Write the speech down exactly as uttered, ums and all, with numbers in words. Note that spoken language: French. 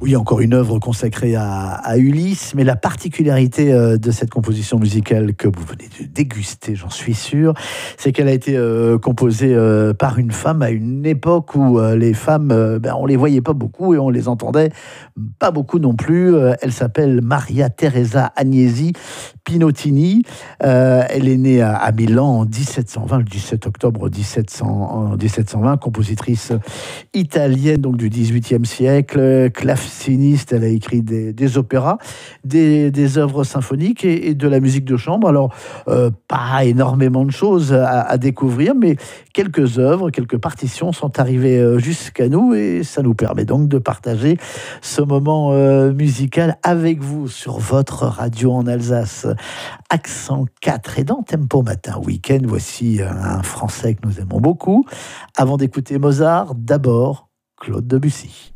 Oui, encore une œuvre consacrée à, à Ulysse, mais la particularité euh, de cette composition musicale que vous venez de déguster, j'en suis sûr, c'est qu'elle a été euh, composée euh, par une femme à une époque où euh, les femmes, euh, ben, on les voyait pas beaucoup et on les entendait pas beaucoup non plus. Euh, elle s'appelle Maria Teresa Agnesi Pinottini. Euh, elle est née à, à Milan en dix-sept cent vingt, le dix-sept octobre dix-sept cents, dix-sept cent vingt, compositrice italienne donc du dix-huitième siècle, claveciniste. Elle a écrit des, des opéras, des, des œuvres symphoniques et, et de la musique de chambre. Alors, euh, pas énormément de choses à, à découvrir, mais quelques œuvres, quelques partitions sont arrivées jusqu'à nous et ça nous permet donc de partager ce moment euh, musical avec vous sur votre radio en Alsace. Accent quatre et dans Tempo Matin Week-end, voici un français que nous aimons beaucoup. Avant d'écouter Mozart, d'abord Claude Debussy.